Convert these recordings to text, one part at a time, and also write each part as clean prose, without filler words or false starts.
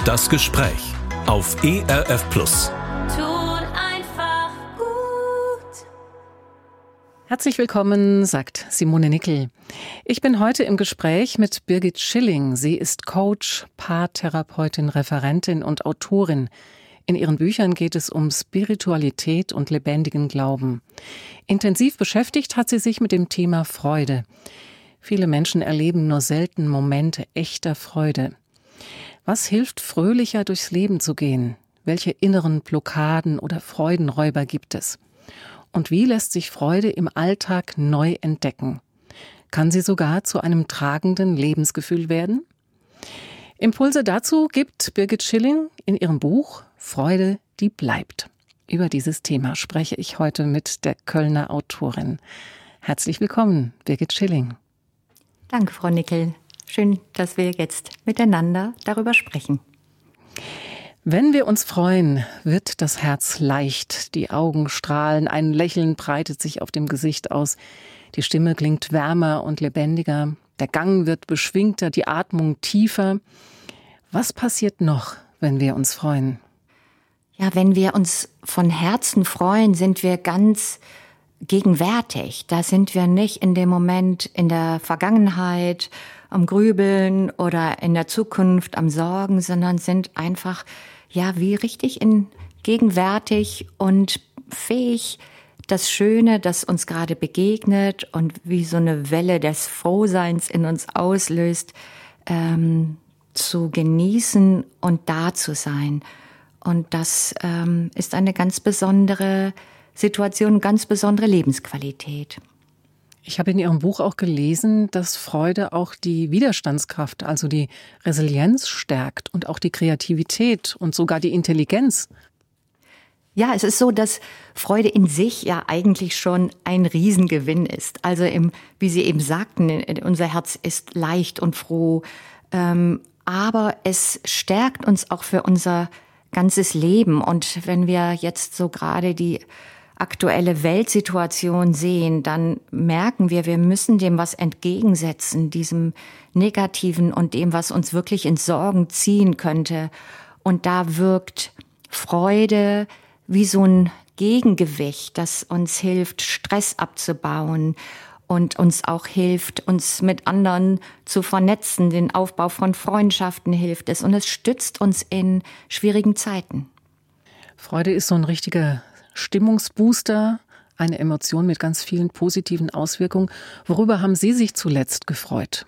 Das Gespräch auf ERF Plus. Tut einfach gut. Herzlich willkommen, sagt Simone Nickel. Ich bin heute im Gespräch mit Birgit Schilling. Sie ist Coach, Paartherapeutin, Referentin und Autorin. In ihren Büchern geht es um Spiritualität und lebendigen Glauben. Intensiv beschäftigt hat sie sich mit dem Thema Freude. Viele Menschen erleben nur selten Momente echter Freude. Was hilft, fröhlicher durchs Leben zu gehen? Welche inneren Blockaden oder Freudenräuber gibt es? Und wie lässt sich Freude im Alltag neu entdecken? Kann sie sogar zu einem tragenden Lebensgefühl werden? Impulse dazu gibt Birgit Schilling in ihrem Buch Freude, die bleibt. Über dieses Thema spreche ich heute mit der Kölner Autorin. Herzlich willkommen, Birgit Schilling. Danke, Frau Nickel. Schön, dass wir jetzt miteinander darüber sprechen. Wenn wir uns freuen, wird das Herz leicht, die Augen strahlen, ein Lächeln breitet sich auf dem Gesicht aus, die Stimme klingt wärmer und lebendiger, der Gang wird beschwingter, die Atmung tiefer. Was passiert noch, wenn wir uns freuen? Ja, wenn wir uns von Herzen freuen, sind wir ganz gegenwärtig. Da sind wir nicht in dem Moment in der Vergangenheit am Grübeln oder in der Zukunft am Sorgen, sondern sind einfach, ja, wie richtig gegenwärtig und fähig, das Schöne, das uns gerade begegnet und wie so eine Welle des Frohseins in uns auslöst, zu genießen und da zu sein. Und das ist eine ganz besondere Situation, ganz besondere Lebensqualität. Ich habe in Ihrem Buch auch gelesen, dass Freude auch die Widerstandskraft, also die Resilienz stärkt und auch die Kreativität und sogar die Intelligenz. Ja, es ist so, dass Freude in sich ja eigentlich schon ein Riesengewinn ist. Also wie Sie eben sagten, unser Herz ist leicht und froh, aber es stärkt uns auch für unser ganzes Leben. Und wenn wir jetzt so gerade die aktuelle Weltsituation sehen, dann merken wir müssen dem was entgegensetzen, diesem Negativen und dem, was uns wirklich in Sorgen ziehen könnte. Und da wirkt Freude wie so ein Gegengewicht, das uns hilft, Stress abzubauen und uns auch hilft, uns mit anderen zu vernetzen. Den Aufbau von Freundschaften hilft es und es stützt uns in schwierigen Zeiten. Freude ist so ein richtiger Stimmungsbooster, eine Emotion mit ganz vielen positiven Auswirkungen. Worüber haben Sie sich zuletzt gefreut?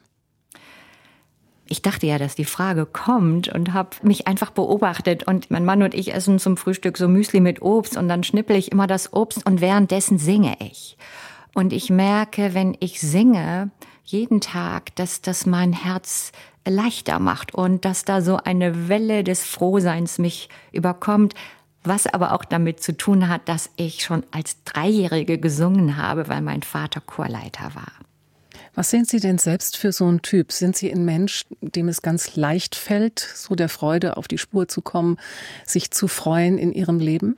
Ich dachte ja, dass die Frage kommt und habe mich einfach beobachtet. Und mein Mann und ich essen zum Frühstück so Müsli mit Obst und dann schnippel ich immer das Obst und währenddessen singe ich. Und ich merke, wenn ich singe, jeden Tag, dass das mein Herz leichter macht und dass da so eine Welle des Frohseins mich überkommt, was aber auch damit zu tun hat, dass ich schon als Dreijährige gesungen habe, weil mein Vater Chorleiter war. Was sind Sie denn selbst für so ein Typ? Sind Sie ein Mensch, dem es ganz leicht fällt, so der Freude auf die Spur zu kommen, sich zu freuen in Ihrem Leben?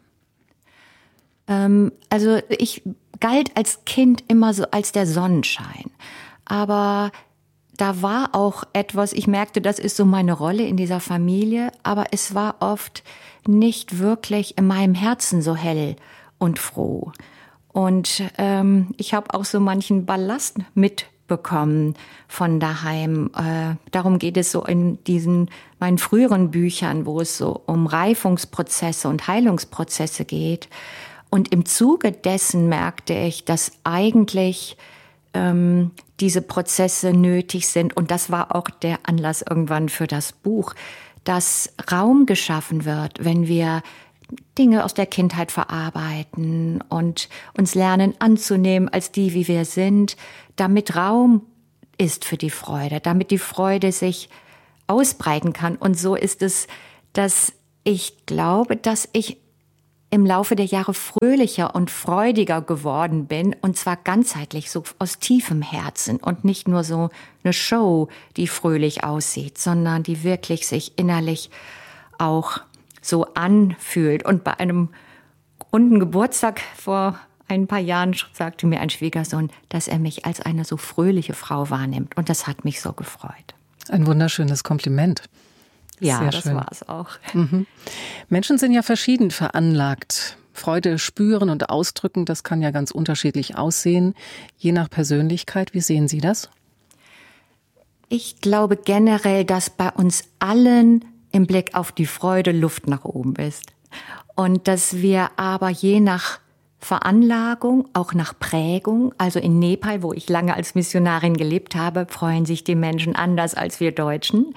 Also ich galt als Kind immer so als der Sonnenschein. Aber da war auch etwas, ich merkte, das ist so meine Rolle in dieser Familie, aber es war oft nicht wirklich in meinem Herzen so hell und froh. Und ich habe auch so manchen Ballast mitbekommen von daheim. Darum geht es so in meinen früheren Büchern, wo es so um Reifungsprozesse und Heilungsprozesse geht. Und im Zuge dessen merkte ich, dass eigentlich diese Prozesse nötig sind. Und das war auch der Anlass irgendwann für das Buch, dass Raum geschaffen wird, wenn wir Dinge aus der Kindheit verarbeiten und uns lernen anzunehmen als die, wie wir sind, damit Raum ist für die Freude, damit die Freude sich ausbreiten kann. Und so ist es, dass ich glaube, dass ich im Laufe der Jahre fröhlicher und freudiger geworden bin, und zwar ganzheitlich, so aus tiefem Herzen und nicht nur so eine Show, die fröhlich aussieht, sondern die wirklich sich innerlich auch so anfühlt. Und bei einem runden Geburtstag vor ein paar Jahren sagte mir ein Schwiegersohn, dass er mich als eine so fröhliche Frau wahrnimmt, und das hat mich so gefreut. Ein wunderschönes Kompliment. Ja, Sehr das schön. war es auch. Menschen sind ja verschieden veranlagt. Freude spüren und ausdrücken, das kann ja ganz unterschiedlich aussehen, je nach Persönlichkeit. Wie sehen Sie das? Ich glaube generell, dass bei uns allen im Blick auf die Freude Luft nach oben ist. Und dass wir aber je nach Veranlagung, auch nach Prägung, also in Nepal, wo ich lange als Missionarin gelebt habe, freuen sich die Menschen anders als wir Deutschen.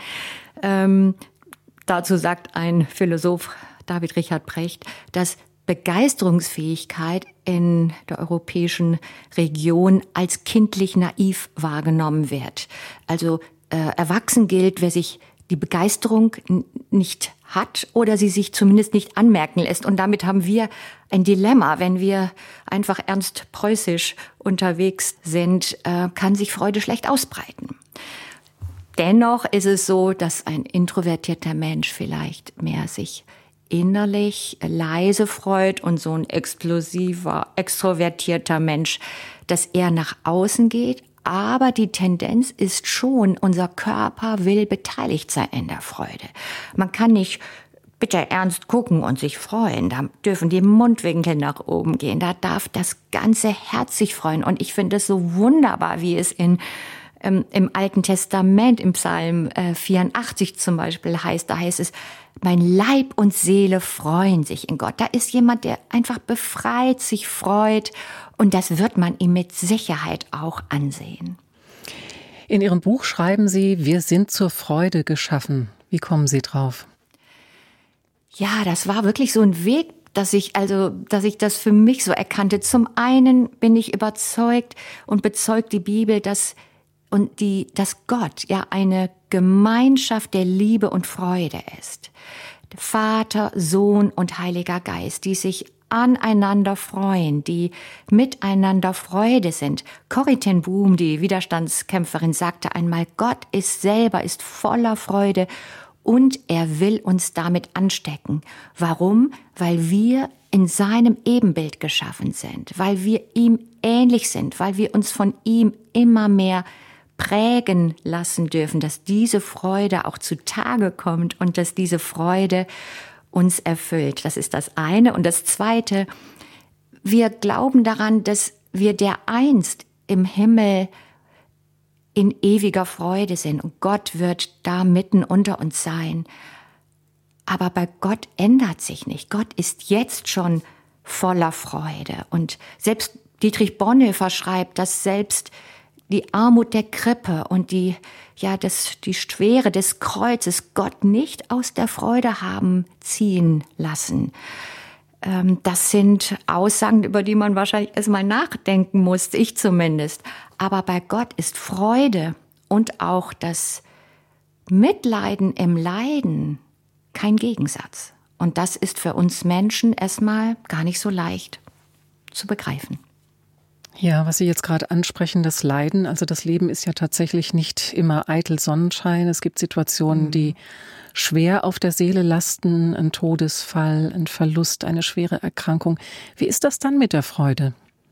Dazu sagt ein Philosoph, David Richard Brecht, dass Begeisterungsfähigkeit in der europäischen Region als kindlich naiv wahrgenommen wird. Also erwachsen gilt, wer sich die Begeisterung nicht hat oder sie sich zumindest nicht anmerken lässt. Und damit haben wir ein Dilemma. Wenn wir einfach ernst preußisch unterwegs sind, kann sich Freude schlecht ausbreiten. Dennoch ist es so, dass ein introvertierter Mensch vielleicht mehr sich innerlich leise freut und so ein explosiver, extrovertierter Mensch, dass er nach außen geht. Aber die Tendenz ist schon, unser Körper will beteiligt sein in der Freude. Man kann nicht bitte ernst gucken und sich freuen. Da dürfen die Mundwinkel nach oben gehen. Da darf das ganze Herz sich freuen. Und ich finde es so wunderbar, wie es im Alten Testament, im Psalm 84 zum Beispiel heißt. Da heißt es, mein Leib und Seele freuen sich in Gott. Da ist jemand, der einfach befreit sich freut. Und das wird man ihm mit Sicherheit auch ansehen. In Ihrem Buch schreiben Sie, wir sind zur Freude geschaffen. Wie kommen Sie drauf? Ja, das war wirklich so ein Weg, dass ich das für mich so erkannte. Zum einen bin ich überzeugt und bezeugt die Bibel, dass Gott ja eine Gemeinschaft der Liebe und Freude ist. Vater, Sohn und Heiliger Geist, die sich aneinander freuen, die miteinander Freude sind. Corrie ten Boom, die Widerstandskämpferin, sagte einmal, Gott ist voller Freude und er will uns damit anstecken. Warum? Weil wir in seinem Ebenbild geschaffen sind, weil wir ihm ähnlich sind, weil wir uns von ihm immer mehr prägen lassen dürfen, dass diese Freude auch zutage kommt und dass diese Freude uns erfüllt. Das ist das eine. Und das zweite, wir glauben daran, dass wir dereinst im Himmel in ewiger Freude sind und Gott wird da mitten unter uns sein. Aber bei Gott ändert sich nicht. Gott ist jetzt schon voller Freude. Und selbst Dietrich Bonhoeffer schreibt, dass selbst die Armut der Krippe und die Schwere des Kreuzes Gott nicht aus der Freude haben ziehen lassen. Das sind Aussagen, über die man wahrscheinlich erstmal nachdenken muss, ich zumindest. Aber bei Gott ist Freude und auch das Mitleiden im Leiden kein Gegensatz. Und das ist für uns Menschen erstmal gar nicht so leicht zu begreifen. Ja, was Sie jetzt gerade ansprechen, das Leiden, also das Leben ist ja tatsächlich nicht immer eitel Sonnenschein. Es gibt Situationen, die schwer auf der Seele lasten, ein Todesfall, ein Verlust, eine schwere Erkrankung. Wie ist das dann mit der Freude?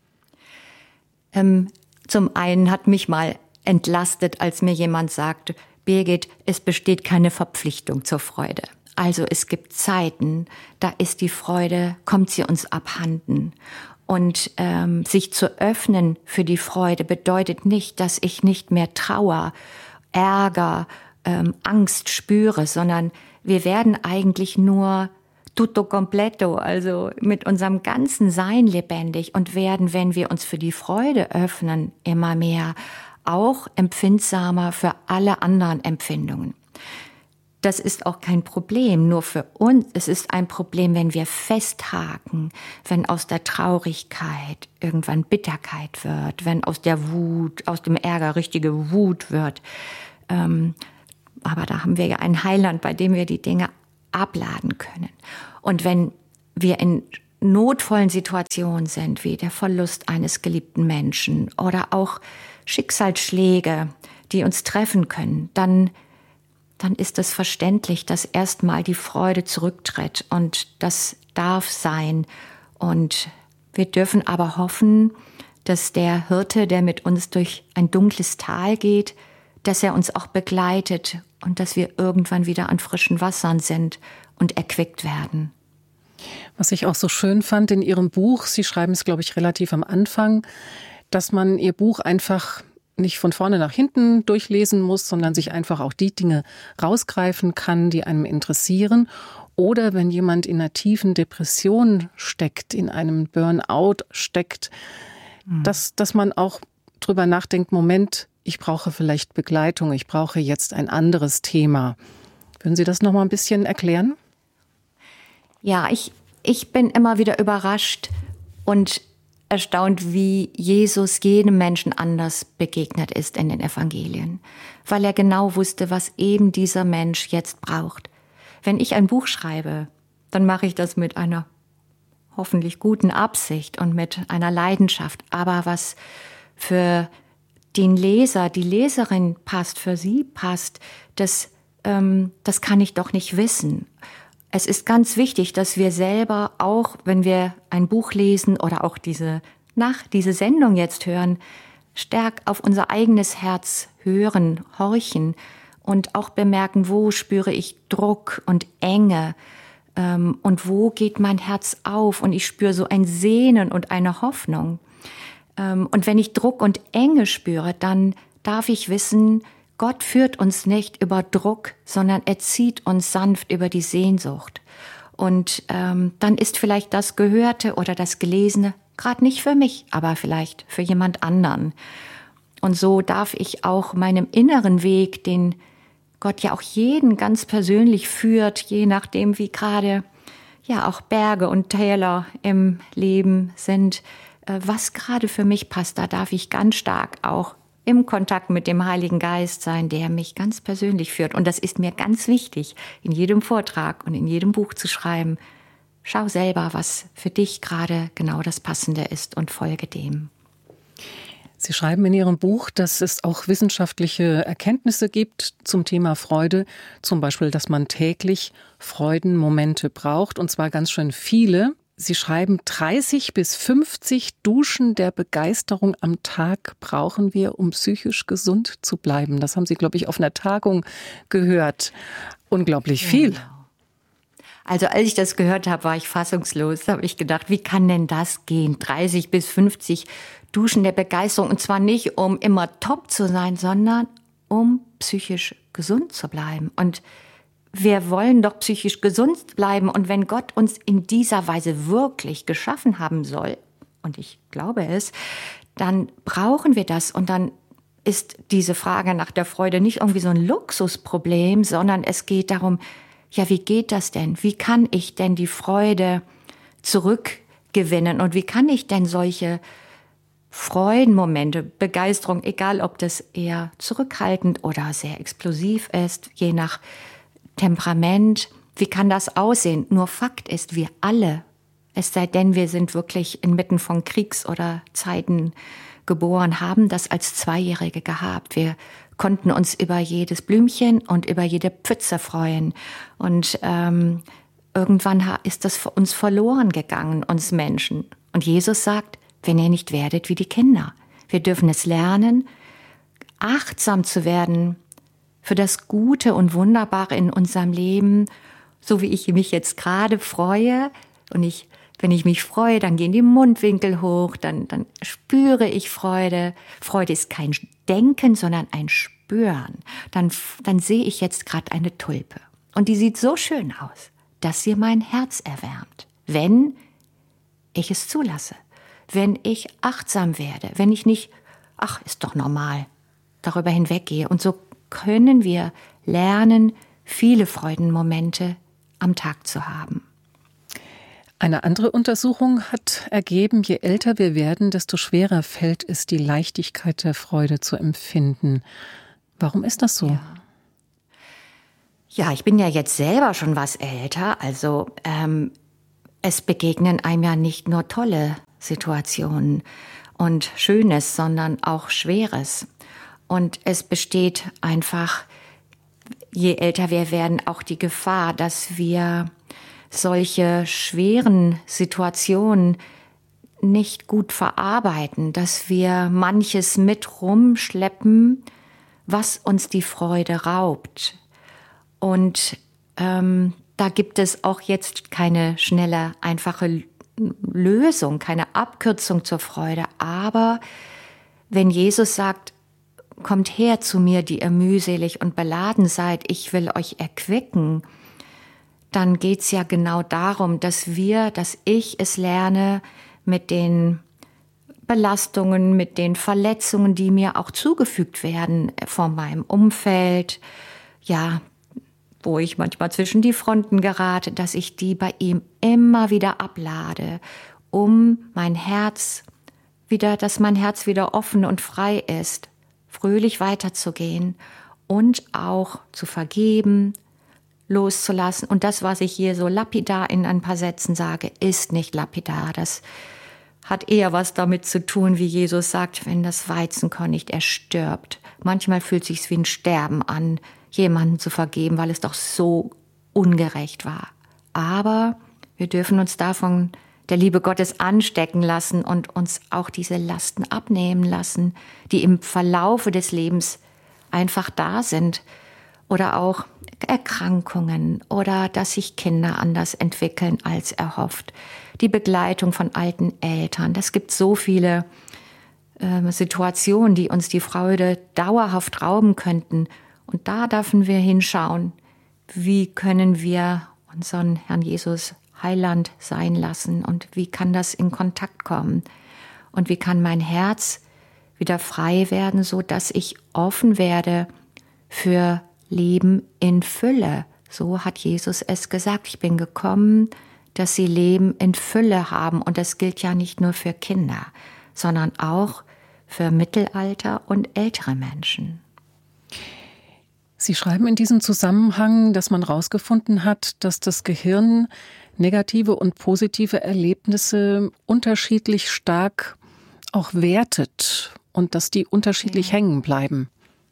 Zum einen hat mich mal entlastet, als mir jemand sagte, Birgit, es besteht keine Verpflichtung zur Freude. Also es gibt Zeiten, da ist die Freude, kommt sie uns abhanden. Und sich zu öffnen für die Freude bedeutet nicht, dass ich nicht mehr Trauer, Ärger, Angst spüre, sondern wir werden eigentlich nur tutto completo, also mit unserem ganzen Sein lebendig und werden, wenn wir uns für die Freude öffnen, immer mehr auch empfindsamer für alle anderen Empfindungen. Das ist auch kein Problem, nur für uns. Es ist ein Problem, wenn wir festhaken, wenn aus der Traurigkeit irgendwann Bitterkeit wird, wenn aus der Wut, aus dem Ärger richtige Wut wird. Aber da haben wir ja einen Heiland, bei dem wir die Dinge abladen können. Und wenn wir in notvollen Situationen sind, wie der Verlust eines geliebten Menschen oder auch Schicksalsschläge, die uns treffen können, dann ist es verständlich, dass erstmal die Freude zurücktritt und das darf sein. Und wir dürfen aber hoffen, dass der Hirte, der mit uns durch ein dunkles Tal geht, dass er uns auch begleitet und dass wir irgendwann wieder an frischen Wassern sind und erquickt werden. Was ich auch so schön fand in Ihrem Buch, Sie schreiben es, glaube ich, relativ am Anfang, dass man Ihr Buch einfach nicht von vorne nach hinten durchlesen muss, sondern sich einfach auch die Dinge rausgreifen kann, die einem interessieren. Oder wenn jemand in einer tiefen Depression steckt, in einem Burnout steckt, dass man auch drüber nachdenkt, Moment, ich brauche vielleicht Begleitung, ich brauche jetzt ein anderes Thema. Würden Sie das noch mal ein bisschen erklären? Ja, ich bin immer wieder überrascht und erstaunt, wie Jesus jedem Menschen anders begegnet ist in den Evangelien, weil er genau wusste, was eben dieser Mensch jetzt braucht. Wenn ich ein Buch schreibe, dann mache ich das mit einer hoffentlich guten Absicht und mit einer Leidenschaft. Aber was für den Leser, die Leserin passt, für sie passt, das kann ich doch nicht wissen. Es ist ganz wichtig, dass wir selber auch, wenn wir ein Buch lesen oder auch diese Sendung jetzt hören, stark auf unser eigenes Herz hören, horchen und auch bemerken, wo spüre ich Druck und Enge und wo geht mein Herz auf und ich spüre so ein Sehnen und eine Hoffnung. Und wenn ich Druck und Enge spüre, dann darf ich wissen, Gott führt uns nicht über Druck, sondern er zieht uns sanft über die Sehnsucht. Und dann ist vielleicht das Gehörte oder das Gelesene gerade nicht für mich, aber vielleicht für jemand anderen. Und so darf ich auch meinem inneren Weg, den Gott ja auch jeden ganz persönlich führt, je nachdem wie gerade ja auch Berge und Täler im Leben sind, was gerade für mich passt, da darf ich ganz stark auch im Kontakt mit dem Heiligen Geist sein, der mich ganz persönlich führt. Und das ist mir ganz wichtig, in jedem Vortrag und in jedem Buch zu schreiben. Schau selber, was für dich gerade genau das Passende ist und folge dem. Sie schreiben in Ihrem Buch, dass es auch wissenschaftliche Erkenntnisse gibt zum Thema Freude. Zum Beispiel, dass man täglich Freudenmomente braucht, und zwar ganz schön viele. Sie schreiben, 30 bis 50 Duschen der Begeisterung am Tag brauchen wir, um psychisch gesund zu bleiben. Das haben Sie, glaube ich, auf einer Tagung gehört. Unglaublich viel. Genau. Also als ich das gehört habe, war ich fassungslos. Da habe ich gedacht, wie kann denn das gehen? 30 bis 50 Duschen der Begeisterung. Und zwar nicht, um immer top zu sein, sondern um psychisch gesund zu bleiben. Und wir wollen doch psychisch gesund bleiben. Und wenn Gott uns in dieser Weise wirklich geschaffen haben soll, und ich glaube es, dann brauchen wir das. Und dann ist diese Frage nach der Freude nicht irgendwie so ein Luxusproblem, sondern es geht darum, ja, wie geht das denn? Wie kann ich denn die Freude zurückgewinnen? Und wie kann ich denn solche Freudenmomente, Begeisterung, egal ob das eher zurückhaltend oder sehr explosiv ist, je nach Temperament, wie kann das aussehen? Nur Fakt ist, wir alle, es sei denn, wir sind wirklich inmitten von Kriegs- oder Zeiten geboren, haben das als Zweijährige gehabt. Wir konnten uns über jedes Blümchen und über jede Pfütze freuen. Und irgendwann ist das für uns verloren gegangen, uns Menschen. Und Jesus sagt, wenn ihr nicht werdet wie die Kinder. Wir dürfen es lernen, achtsam zu werden für das Gute und Wunderbare in unserem Leben, so wie ich mich jetzt gerade freue. Und wenn ich mich freue, dann gehen die Mundwinkel hoch, dann spüre ich Freude. Freude ist kein Denken, sondern ein Spüren. Dann sehe ich jetzt gerade eine Tulpe. Und die sieht so schön aus, dass sie mein Herz erwärmt, wenn ich es zulasse. Wenn ich achtsam werde, wenn ich nicht, ach, ist doch normal, darüber hinweggehe. Und so können wir lernen, viele Freudenmomente am Tag zu haben. Eine andere Untersuchung hat ergeben, je älter wir werden, desto schwerer fällt es, die Leichtigkeit der Freude zu empfinden. Warum ist das so? Ja, ich bin ja jetzt selber schon was älter, also es begegnen einem ja nicht nur tolle Situationen und Schönes, sondern auch Schweres. Und es besteht einfach, je älter wir werden, auch die Gefahr, dass wir solche schweren Situationen nicht gut verarbeiten, dass wir manches mit rumschleppen, was uns die Freude raubt. Und da gibt es auch jetzt keine schnelle, einfache Lösung, keine Abkürzung zur Freude. Aber wenn Jesus sagt, kommt her zu mir, die ihr mühselig und beladen seid, ich will euch erquicken, dann geht's ja genau darum, dass ich es lerne, mit den Belastungen, mit den Verletzungen, die mir auch zugefügt werden von meinem Umfeld, ja, wo ich manchmal zwischen die Fronten gerate, dass ich die bei ihm immer wieder ablade, um dass mein Herz wieder offen und frei ist, fröhlich weiterzugehen und auch zu vergeben, loszulassen. Und das, was ich hier so lapidar in ein paar Sätzen sage, ist nicht lapidar. Das hat eher was damit zu tun, wie Jesus sagt, wenn das Weizenkorn nicht erstirbt. Manchmal fühlt es sich wie ein Sterben an, jemanden zu vergeben, weil es doch so ungerecht war. Aber wir dürfen uns davon der Liebe Gottes anstecken lassen und uns auch diese Lasten abnehmen lassen, die im Verlaufe des Lebens einfach da sind. Oder auch Erkrankungen oder dass sich Kinder anders entwickeln als erhofft. Die Begleitung von alten Eltern. Das gibt so viele Situationen, die uns die Freude dauerhaft rauben könnten. Und da dürfen wir hinschauen, wie können wir unseren Herrn Jesus Heiland sein lassen und wie kann das in Kontakt kommen und wie kann mein Herz wieder frei werden, so dass ich offen werde für Leben in Fülle. So hat Jesus es gesagt. Ich bin gekommen, dass sie Leben in Fülle haben. Und das gilt ja nicht nur für Kinder, sondern auch für Mittelalter und ältere Menschen. Sie schreiben in diesem Zusammenhang, dass man herausgefunden hat, dass das Gehirn negative und positive Erlebnisse unterschiedlich stark auch wertet und dass die unterschiedlich hängen bleiben.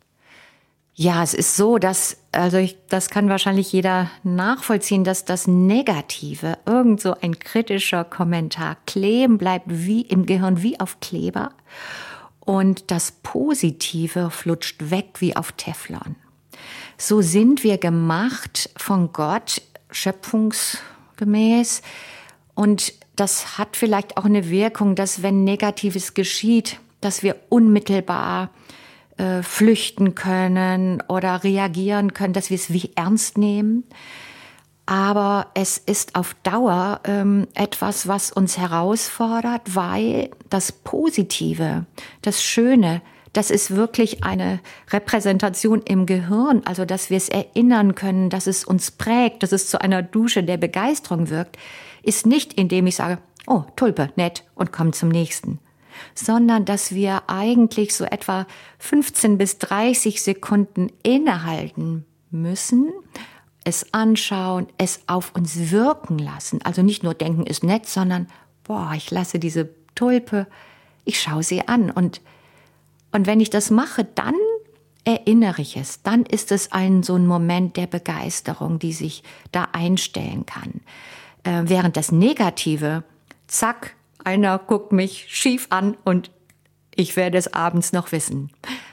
Ja, es ist so, das kann wahrscheinlich jeder nachvollziehen, dass das Negative, irgend so ein kritischer Kommentar kleben bleibt wie im Gehirn, wie auf Kleber. Und das Positive flutscht weg wie auf Teflon. So sind wir gemacht von Gott, schöpfungsgemäß. Und das hat vielleicht auch eine Wirkung, dass wenn Negatives geschieht, dass wir unmittelbar flüchten können oder reagieren können, dass wir es wie ernst nehmen. Aber es ist auf Dauer etwas, was uns herausfordert, weil das Positive, das Schöne, das ist wirklich eine Repräsentation im Gehirn, also dass wir es erinnern können, dass es uns prägt, dass es zu einer Dusche der Begeisterung wirkt, ist nicht, indem ich sage, oh, Tulpe, nett, und komm zum nächsten. Sondern dass wir eigentlich so etwa 15 bis 30 Sekunden innehalten müssen, es anschauen, es auf uns wirken lassen. Also nicht nur denken, ist nett, sondern, ich lasse diese Tulpe, ich schaue sie an. Und wenn ich das mache, dann erinnere ich es. Dann ist es so ein Moment der Begeisterung, die sich da einstellen kann. Während das Negative, zack, einer guckt mich schief an und ich werde es abends noch wissen.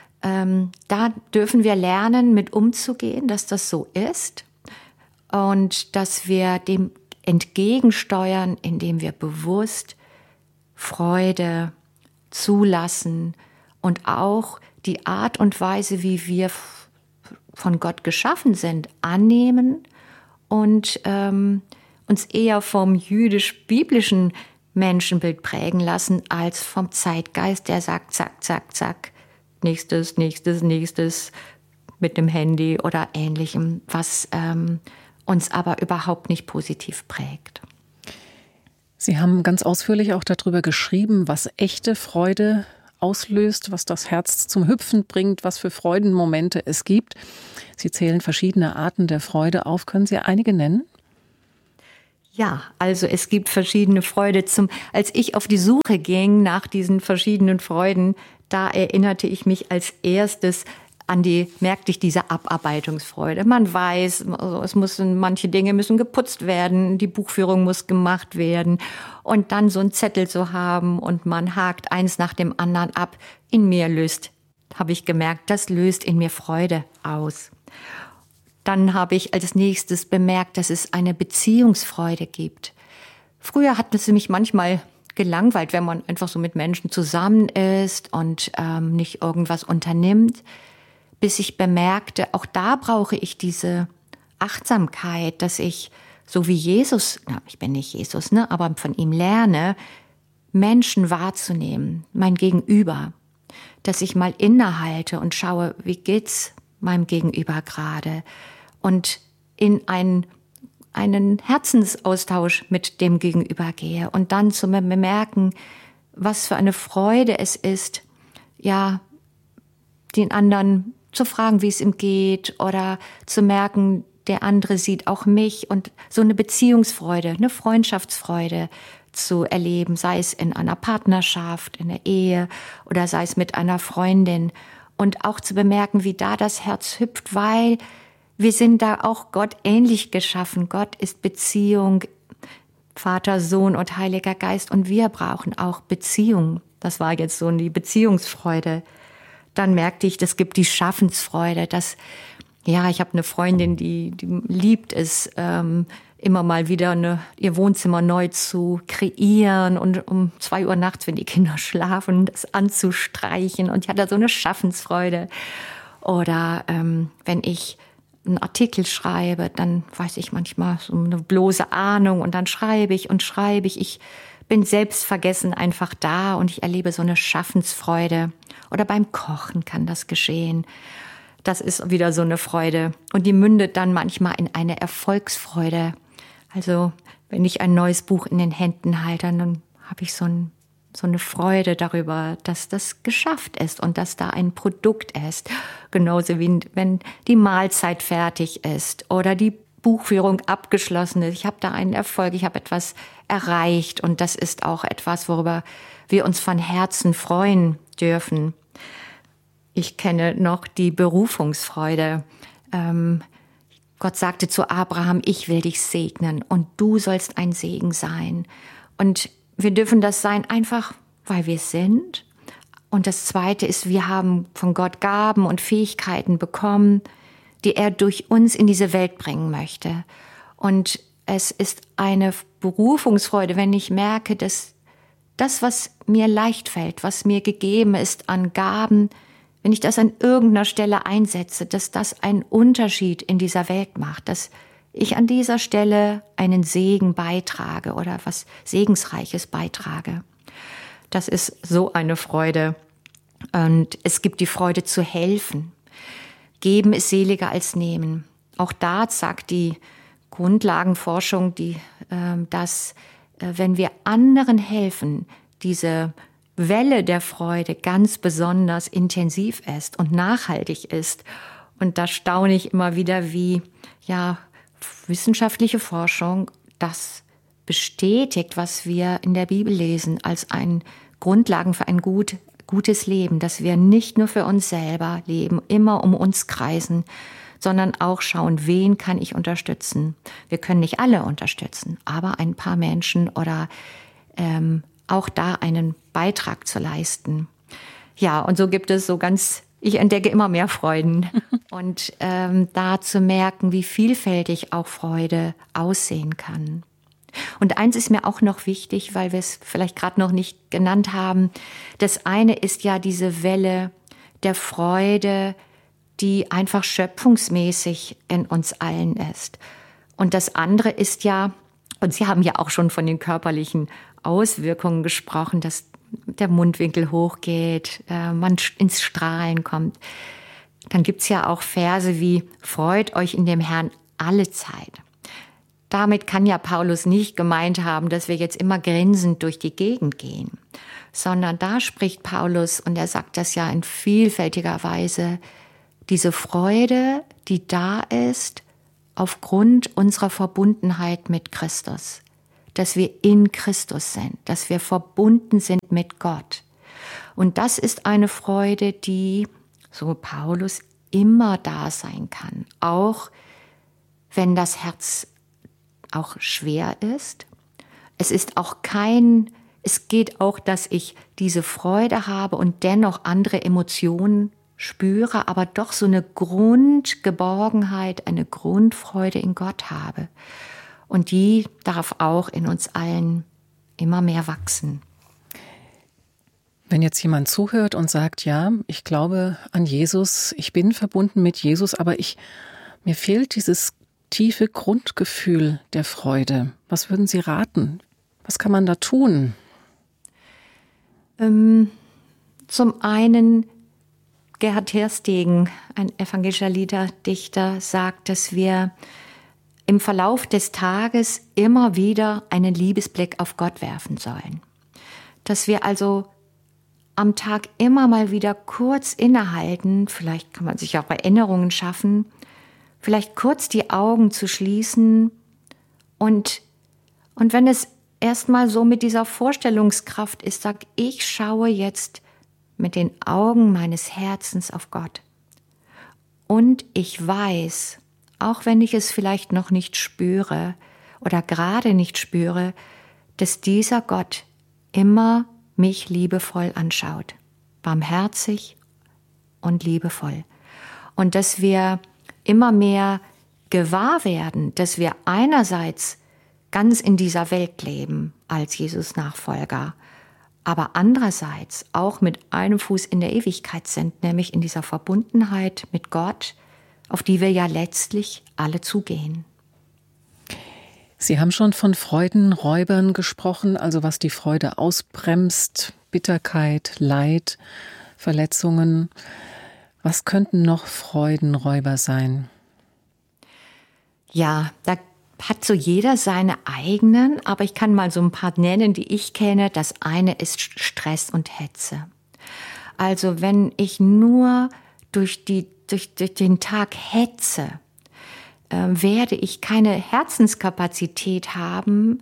Da dürfen wir lernen, mit umzugehen, dass das so ist und dass wir dem entgegensteuern, indem wir bewusst Freude zulassen und auch die Art und Weise, wie wir von Gott geschaffen sind, annehmen und uns eher vom jüdisch-biblischen Menschenbild prägen lassen, als vom Zeitgeist, der sagt, zack, zack, zack, nächstes, nächstes, nächstes mit dem Handy oder Ähnlichem, was uns aber überhaupt nicht positiv prägt. Sie haben ganz ausführlich auch darüber geschrieben, was echte Freude auslöst, was das Herz zum Hüpfen bringt, was für Freudenmomente es gibt. Sie zählen verschiedene Arten der Freude auf. Können Sie einige nennen? Ja, also es gibt verschiedene Freude. Als ich auf die Suche ging nach diesen verschiedenen Freuden, da erinnerte ich mich als erstes merkte ich diese Abarbeitungsfreude. Man weiß, manche Dinge müssen geputzt werden, die Buchführung muss gemacht werden und dann so einen Zettel zu haben und man hakt eins nach dem anderen ab. Habe ich gemerkt, das löst in mir Freude aus. Dann habe ich als nächstes bemerkt, dass es eine Beziehungsfreude gibt. Früher hat es mich manchmal gelangweilt, wenn man einfach so mit Menschen zusammen ist und nicht irgendwas unternimmt, bis ich bemerkte, auch da brauche ich diese Achtsamkeit, dass ich, so wie Jesus, ich bin nicht Jesus, aber von ihm lerne, Menschen wahrzunehmen, mein Gegenüber, dass ich mal innehalte und schaue, wie geht's meinem Gegenüber gerade und in einen Herzensaustausch mit dem Gegenüber gehe und dann zu bemerken, was für eine Freude es ist, ja, den anderen zu fragen, wie es ihm geht oder zu merken, der andere sieht auch mich und so eine Beziehungsfreude, eine Freundschaftsfreude zu erleben, sei es in einer Partnerschaft, in der Ehe oder sei es mit einer Freundin und auch zu bemerken, wie da das Herz hüpft, weil wir sind da auch Gott ähnlich geschaffen. Gott ist Beziehung, Vater, Sohn und Heiliger Geist und wir brauchen auch Beziehung. Das war jetzt so die Beziehungsfreude. Dann merkte ich, das gibt die Schaffensfreude, ich habe eine Freundin, die liebt es, immer mal wieder ihr Wohnzimmer neu zu kreieren und um 2 Uhr nachts, wenn die Kinder schlafen, das anzustreichen. Und ich hatte so eine Schaffensfreude. Oder wenn ich einen Artikel schreibe, dann weiß ich manchmal so eine bloße Ahnung und dann schreibe ich. Ich bin selbstvergessen einfach da und ich erlebe so eine Schaffensfreude. Oder beim Kochen kann das geschehen. Das ist wieder so eine Freude. Und die mündet dann manchmal in eine Erfolgsfreude. Also wenn ich ein neues Buch in den Händen halte, dann habe ich so eine Freude darüber, dass das geschafft ist und dass da ein Produkt ist. Genauso wie wenn die Mahlzeit fertig ist oder die Buchführung abgeschlossen ist. Ich habe da einen Erfolg, ich habe etwas erreicht und das ist auch etwas, worüber wir uns von Herzen freuen dürfen. Ich kenne noch die Berufungsfreude. Gott sagte zu Abraham, ich will dich segnen und du sollst ein Segen sein. Und wir dürfen das sein, einfach weil wir sind. Und das Zweite ist, wir haben von Gott Gaben und Fähigkeiten bekommen, die er durch uns in diese Welt bringen möchte. Und es ist eine Berufungsfreude, wenn ich merke, dass das, was mir leicht fällt, was mir gegeben ist an Gaben, wenn ich das an irgendeiner Stelle einsetze, dass das einen Unterschied in dieser Welt macht, dass ich an dieser Stelle einen Segen beitrage oder was Segensreiches beitrage. Das ist so eine Freude. Und es gibt die Freude zu helfen. Geben ist seliger als nehmen. Auch da sagt die Grundlagenforschung, dass wenn wir anderen helfen, diese Welle der Freude ganz besonders intensiv ist und nachhaltig ist. Und da staune ich immer wieder, wie wissenschaftliche Forschung das bestätigt, was wir in der Bibel lesen, als Grundlagen für ein gutes Leben, dass wir nicht nur für uns selber leben, immer um uns kreisen, sondern auch schauen, wen kann ich unterstützen. Wir können nicht alle unterstützen, aber ein paar Menschen oder auch da einen Beitrag zu leisten. Ja, und so gibt es ich entdecke immer mehr Freuden. Und da zu merken, wie vielfältig auch Freude aussehen kann. Und eins ist mir auch noch wichtig, weil wir es vielleicht gerade noch nicht genannt haben. Das eine ist ja diese Welle der Freude, die einfach schöpfungsmäßig in uns allen ist. Und das andere ist ja, und Sie haben ja auch schon von den körperlichen Auswirkungen gesprochen, dass der Mundwinkel hochgeht, man ins Strahlen kommt. Dann gibt's ja auch Verse wie, freut euch in dem Herrn alle Zeit. Damit kann ja Paulus nicht gemeint haben, dass wir jetzt immer grinsend durch die Gegend gehen, sondern da spricht Paulus, und er sagt das ja in vielfältiger Weise, diese Freude, die da ist, aufgrund unserer Verbundenheit mit Christus. Dass wir in Christus sind, dass wir verbunden sind mit Gott. Und das ist eine Freude, die, so Paulus, immer da sein kann. Auch wenn das Herz auch schwer ist. Es geht auch, dass ich diese Freude habe und dennoch andere Emotionen spüre, aber doch so eine Grundgeborgenheit, eine Grundfreude in Gott habe. Und die darf auch in uns allen immer mehr wachsen. Wenn jetzt jemand zuhört und sagt, ja, ich glaube an Jesus, ich bin verbunden mit Jesus, aber mir fehlt dieses tiefe Grundgefühl der Freude. Was würden Sie raten? Was kann man da tun? Zum einen Gerhard Terstegen, ein evangelischer Liederdichter, sagt, dass wir im Verlauf des Tages immer wieder einen Liebesblick auf Gott werfen sollen. Dass wir also am Tag immer mal wieder kurz innehalten, vielleicht kann man sich auch Erinnerungen schaffen, vielleicht kurz die Augen zu schließen und wenn es erstmal so mit dieser Vorstellungskraft ist, sag ich schaue jetzt mit den Augen meines Herzens auf Gott. Und ich weiß, auch wenn ich es vielleicht noch nicht spüre oder gerade nicht spüre, dass dieser Gott immer mich liebevoll anschaut, barmherzig und liebevoll. Und dass wir immer mehr gewahr werden, dass wir einerseits ganz in dieser Welt leben als Jesus-Nachfolger, aber andererseits auch mit einem Fuß in der Ewigkeit sind, nämlich in dieser Verbundenheit mit Gott, auf die wir ja letztlich alle zugehen. Sie haben schon von Freudenräubern gesprochen, also was die Freude ausbremst, Bitterkeit, Leid, Verletzungen. Was könnten noch Freudenräuber sein? Ja, da hat so jeder seine eigenen, aber ich kann mal so ein paar nennen, die ich kenne. Das eine ist Stress und Hetze. Also wenn ich nur durch den Tag hetze, werde ich keine Herzenskapazität haben.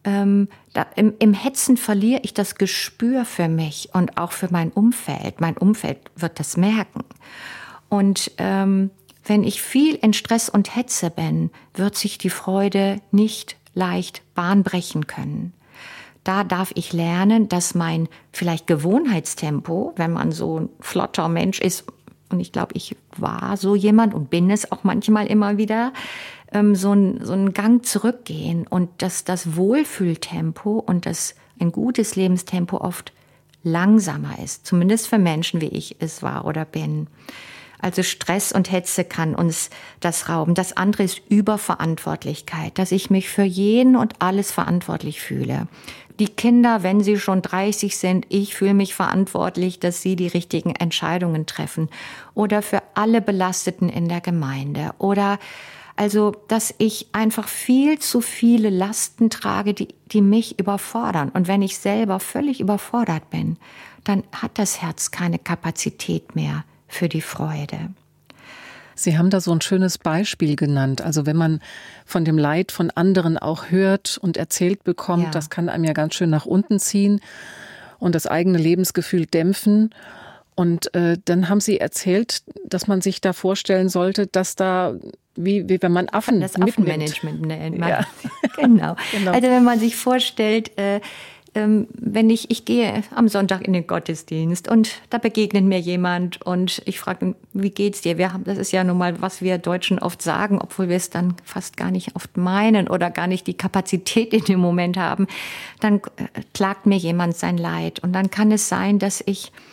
Im Hetzen verliere ich das Gespür für mich und auch für mein Umfeld. Mein Umfeld wird das merken. Und wenn ich viel in Stress und Hetze bin, wird sich die Freude nicht leicht Bahn brechen können. Da darf ich lernen, dass mein vielleicht Gewohnheitstempo, wenn man so ein flotter Mensch ist, und ich glaube, ich war so jemand und bin es auch manchmal immer wieder, so einen Gang zurückgehen und dass das Wohlfühltempo und ein gutes Lebenstempo oft langsamer ist, zumindest für Menschen, wie ich es war oder bin. Also Stress und Hetze kann uns das rauben. Das andere ist Überverantwortlichkeit, dass ich mich für jeden und alles verantwortlich fühle. Die Kinder, wenn sie schon 30 sind, ich fühle mich verantwortlich, dass sie die richtigen Entscheidungen treffen. Oder für alle Belasteten in der Gemeinde. Oder also, dass ich einfach viel zu viele Lasten trage, die mich überfordern. Und wenn ich selber völlig überfordert bin, dann hat das Herz keine Kapazität mehr für die Freude. Sie haben da so ein schönes Beispiel genannt. Also wenn man von dem Leid von anderen auch hört und erzählt bekommt, ja, das kann einem ja ganz schön nach unten ziehen und das eigene Lebensgefühl dämpfen. Und dann haben Sie erzählt, dass man sich da vorstellen sollte, dass da, wie wenn man Affen das mitnimmt. Affenmanagement nennt man. Ja. Genau. Also wenn man sich vorstellt, wenn ich gehe am Sonntag in den Gottesdienst und da begegnet mir jemand und ich frage ihn, wie geht's dir? Das ist ja nun mal, was wir Deutschen oft sagen, obwohl wir es dann fast gar nicht oft meinen oder gar nicht die Kapazität in dem Moment haben. Dann klagt mir jemand sein Leid und dann kann es sein, dass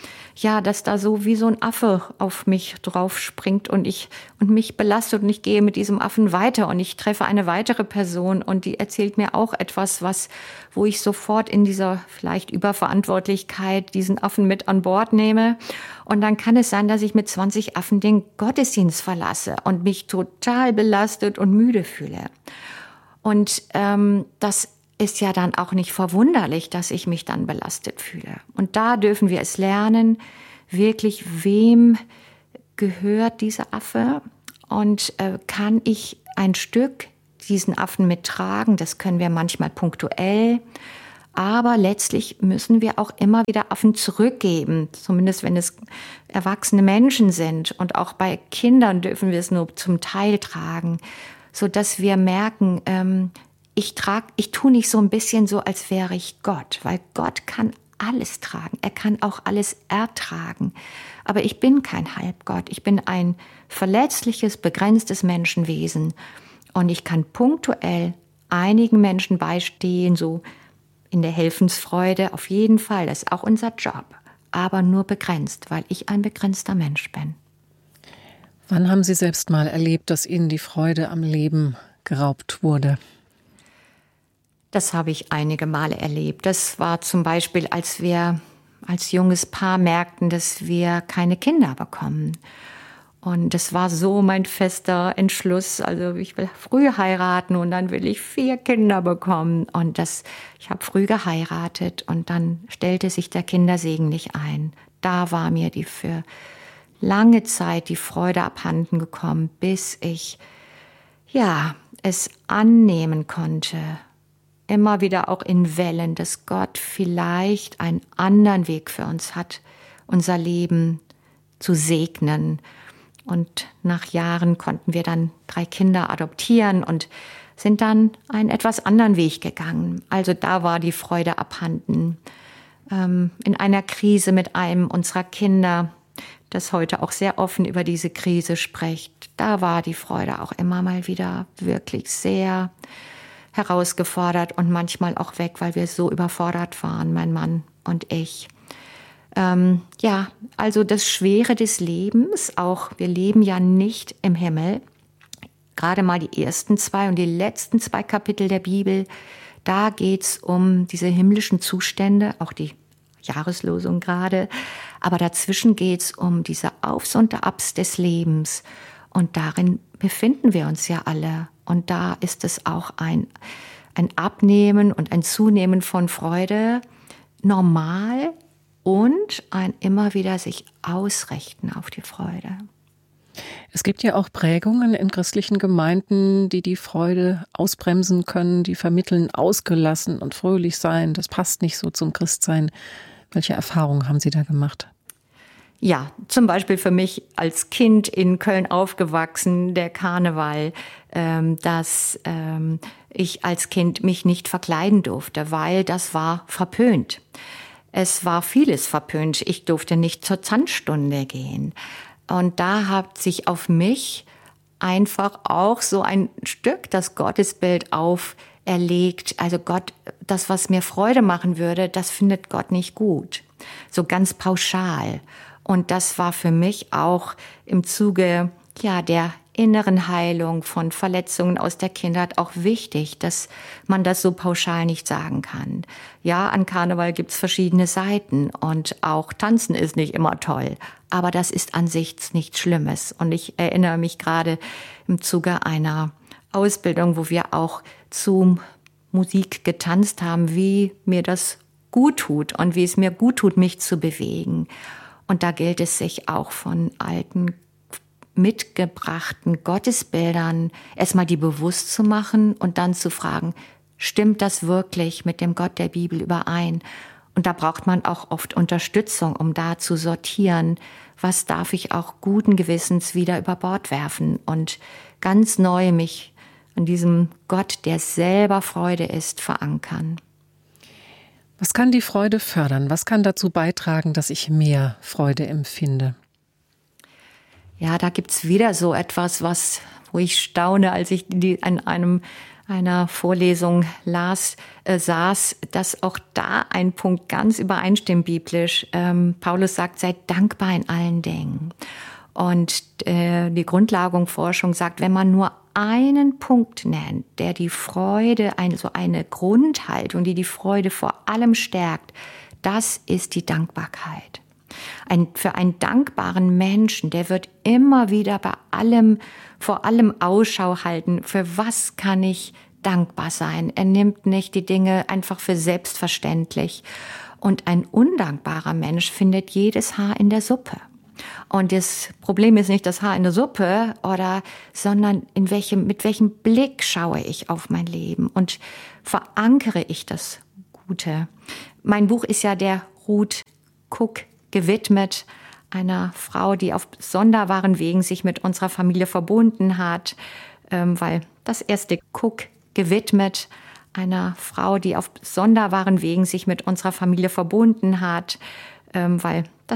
da so wie so ein Affe auf mich drauf springt und mich belastet und ich gehe mit diesem Affen weiter und ich treffe eine weitere Person und die erzählt mir auch etwas, wo ich sofort in dieser vielleicht Überverantwortlichkeit diesen Affen mit an Bord nehme. Und dann kann es sein, dass ich mit 20 Affen den Gottesdienst verlasse und mich total belastet und müde fühle. Und das ist ja dann auch nicht verwunderlich, dass ich mich dann belastet fühle. Und da dürfen wir es lernen, wirklich, wem gehört dieser Affe und kann ich ein Stück diesen Affen mittragen. Das können wir manchmal punktuell, aber letztlich müssen wir auch immer wieder Affen zurückgeben, zumindest wenn es erwachsene Menschen sind. Und auch bei Kindern dürfen wir es nur zum Teil tragen, sodass wir merken, ich tue nicht so ein bisschen so, als wäre ich Gott, weil Gott kann alles tragen. Er kann auch alles ertragen. Aber ich bin kein Halbgott. Ich bin ein verletzliches, begrenztes Menschenwesen. Und ich kann punktuell einigen Menschen beistehen, so in der Helfensfreude. Auf jeden Fall, das ist auch unser Job. Aber nur begrenzt, weil ich ein begrenzter Mensch bin. Wann haben Sie selbst mal erlebt, dass Ihnen die Freude am Leben geraubt wurde? Das habe ich einige Male erlebt. Das war zum Beispiel, als wir als junges Paar merkten, dass wir keine Kinder bekommen. Und das war so mein fester Entschluss. Also ich will früh heiraten und dann will ich 4 Kinder bekommen. Und ich habe früh geheiratet und dann stellte sich der Kindersegen nicht ein. Da war mir für lange Zeit die Freude abhanden gekommen, bis ich es annehmen konnte. Immer wieder auch in Wellen, dass Gott vielleicht einen anderen Weg für uns hat, unser Leben zu segnen. Und nach Jahren konnten wir dann 3 Kinder adoptieren und sind dann einen etwas anderen Weg gegangen. Also da war die Freude abhanden. In einer Krise mit einem unserer Kinder, das heute auch sehr offen über diese Krise spricht, da war die Freude auch immer mal wieder wirklich sehr herausgefordert und manchmal auch weg, weil wir so überfordert waren, mein Mann und ich. Also das Schwere des Lebens, auch wir leben ja nicht im Himmel. Gerade mal die ersten 2 und die letzten 2 Kapitel der Bibel, da geht's um diese himmlischen Zustände, auch die Jahreslosung gerade. Aber dazwischen geht's um diese Aufs und Abs des Lebens. Und darin befinden wir uns ja alle. Und da ist es auch ein Abnehmen und ein Zunehmen von Freude normal und ein immer wieder sich ausrichten auf die Freude. Es gibt ja auch Prägungen in christlichen Gemeinden, die Freude ausbremsen können, die vermitteln, ausgelassen und fröhlich sein. Das passt nicht so zum Christsein. Welche Erfahrungen haben Sie da gemacht? Ja, zum Beispiel für mich als Kind in Köln aufgewachsen, der Karneval, dass ich als Kind mich nicht verkleiden durfte, weil das war verpönt. Es war vieles verpönt. Ich durfte nicht zur Tanzstunde gehen. Und da hat sich auf mich einfach auch so ein Stück das Gottesbild auferlegt. Also Gott, das, was mir Freude machen würde, das findet Gott nicht gut. So ganz pauschal. Und das war für mich auch im Zuge der inneren Heilung von Verletzungen aus der Kindheit auch wichtig, dass man das so pauschal nicht sagen kann. Ja, an Karneval gibt's verschiedene Seiten und auch Tanzen ist nicht immer toll. Aber das ist an sich nichts Schlimmes. Und ich erinnere mich gerade im Zuge einer Ausbildung, wo wir auch zu Musik getanzt haben, wie mir das gut tut und wie es mir gut tut, mich zu bewegen. Und da gilt es sich auch von alten, mitgebrachten Gottesbildern erstmal die bewusst zu machen und dann zu fragen, stimmt das wirklich mit dem Gott der Bibel überein? Und da braucht man auch oft Unterstützung, um da zu sortieren, was darf ich auch guten Gewissens wieder über Bord werfen und ganz neu mich an diesem Gott, der selber Freude ist, verankern. Was kann die Freude fördern? Was kann dazu beitragen, dass ich mehr Freude empfinde? Ja, da gibt's wieder so etwas, wo ich staune, als ich an einer Vorlesung saß, dass auch da ein Punkt ganz übereinstimmt biblisch. Paulus sagt, seid dankbar in allen Dingen. Und die Grundlagenforschung sagt, wenn man nur einen Punkt nennt, der die Freude, so eine Grundhaltung, die Freude vor allem stärkt, das ist die Dankbarkeit. Für einen dankbaren Menschen, der wird immer wieder vor allem Ausschau halten, für was kann ich dankbar sein. Er nimmt nicht die Dinge einfach für selbstverständlich. Und ein undankbarer Mensch findet jedes Haar in der Suppe. Und das Problem ist nicht das Haar in der Suppe, sondern mit welchem Blick schaue ich auf mein Leben und verankere ich das Gute. Mein Buch ist ja der Ruth Cook gewidmet, einer Frau, die auf sonderbaren Wegen sich mit unserer Familie verbunden hat, weil das erste Cook gewidmet, einer Frau, die auf sonderbaren Wegen sich mit unserer Familie verbunden hat, weil